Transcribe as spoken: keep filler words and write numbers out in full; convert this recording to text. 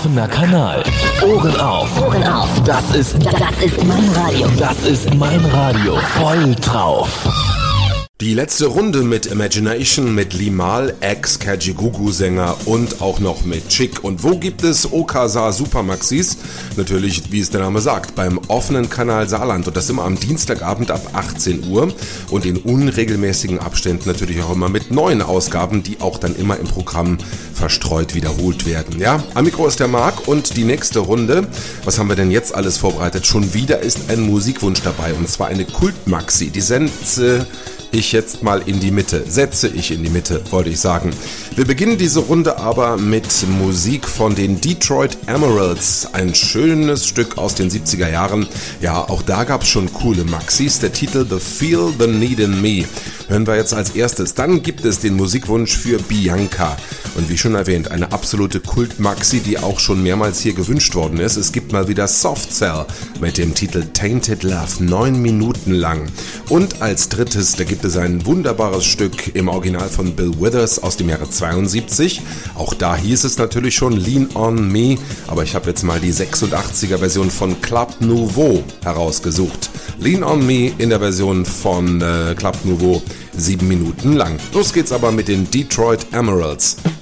Offener Kanal. Ohren auf. Ohren auf. Das ist, Das ist mein Radio. das ist mein Radio. Voll drauf. Die letzte Runde mit Imagination, mit Limahl, Ex-Kajagoogoo-Sänger und auch noch mit Chick. Und wo gibt es Okasa Supermaxis? Natürlich, wie es der Name sagt, beim offenen Kanal Saarland. Und das immer am Dienstagabend ab achtzehn Uhr und in unregelmäßigen Abständen natürlich auch immer mit neuen Ausgaben, die auch dann immer im Programm verstreut wiederholt werden. Ja, am Mikro ist der Marc und die nächste Runde, was haben wir denn jetzt alles vorbereitet? Schon wieder ist ein Musikwunsch dabei und zwar eine Kultmaxi. Die setze ich jetzt mal in die Mitte, setze ich in die Mitte, wollte ich sagen. Wir beginnen diese Runde aber mit Musik von den Detroit Emeralds, ein schönes Stück aus den siebziger Jahren. Ja, auch da gab es schon coole Maxis, der Titel The Feel the Need in Me hören wir jetzt als erstes. Dann gibt es den Musikwunsch für Bianca und wie schon erwähnt, eine absolute Kult-Maxi, die auch schon mehrmals hier gewünscht worden ist. Es gibt mal wieder Soft Cell mit dem Titel Tainted Love, neun Minuten lang. Und als drittes, da gibt es ein wunderbares Stück im Original von Bill Withers aus dem Jahre zweiundsiebzig. Auch da hieß es natürlich schon Lean on Me, aber ich habe jetzt mal die sechsundachtziger Version von Club Nouveau herausgesucht. Lean on Me in der Version von äh, Club Nouveau, sieben Minuten lang. Los geht's aber mit den Detroit Emeralds.